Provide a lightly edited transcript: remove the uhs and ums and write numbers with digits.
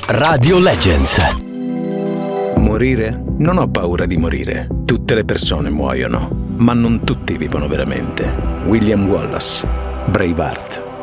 Radio Legends. Morire? Non ho paura di morire. Tutte le persone muoiono, ma non tutti vivono veramente. William Wallace, Braveheart.